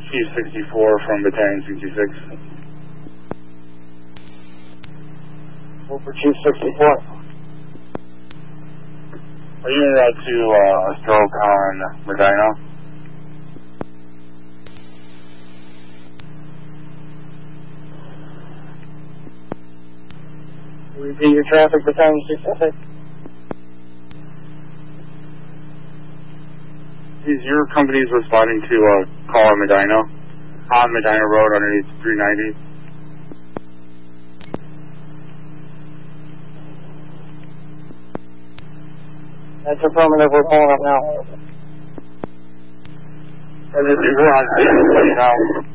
Chief 64 from Battalion 66. Over Chief 64. Are you en route to a stroke on Medina? Repeat your traffic, Battalion 66. Is your company responding to a call on Medina? On Medina Road underneath 390? That's affirmative, we're pulling up now. We're on 6 now.